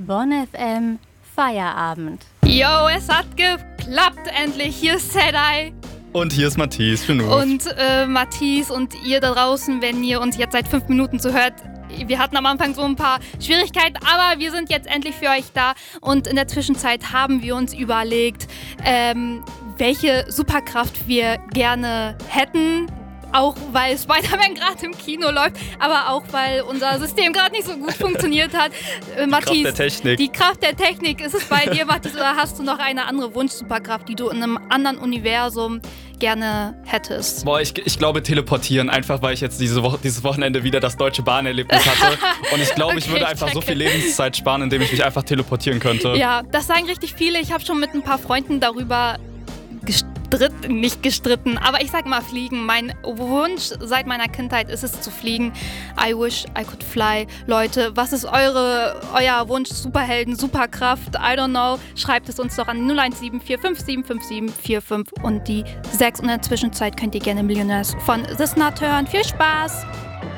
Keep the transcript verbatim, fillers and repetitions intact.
Bonn F M Feierabend. Yo, es hat geklappt endlich. Hier ist Sedai. Und hier ist Matthias. Und äh, Matthias und ihr da draußen, wenn ihr uns jetzt seit fünf Minuten zuhört. Wir hatten am Anfang so ein paar Schwierigkeiten, aber wir sind jetzt endlich für euch da. Und in der Zwischenzeit haben wir uns überlegt, ähm, welche Superkraft wir gerne hätten. Auch weil Spider-Man gerade im Kino läuft, aber auch weil unser System gerade nicht so gut funktioniert hat. Äh, die Matthias, Kraft der Technik. Die Kraft der Technik. Ist es bei dir, Matthias, oder hast du noch eine andere Wunsch-Superkraft, die du in einem anderen Universum gerne hättest? Boah, ich, ich glaube teleportieren, einfach weil ich jetzt diese Woche, dieses Wochenende wieder das deutsche Bahnerlebnis hatte. Und ich glaube, Okay, ich würde einfach checke. so viel Lebenszeit sparen, indem ich mich einfach teleportieren könnte. Ja, das sagen richtig viele. Ich habe schon mit ein paar Freunden darüber gestritten, nicht gestritten, aber ich sag mal fliegen. Mein Wunsch seit meiner Kindheit ist es zu fliegen. I wish I could fly. Leute, was ist eure, euer Wunsch, Superhelden, Superkraft? I don't know. Schreibt es uns doch an null eins sieben vier fünf sieben fünf sieben vier fünf und die sechs. Und in der Zwischenzeit könnt ihr gerne Millionärs von The Snot hören. Viel Spaß!